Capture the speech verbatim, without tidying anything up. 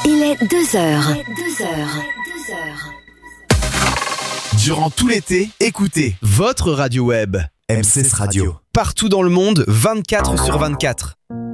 Il est deux heures. deux heures. deux heures. Durant tout l'été, écoutez votre radio web. M six Radio. Partout dans le monde, vingt-quatre sur vingt-quatre.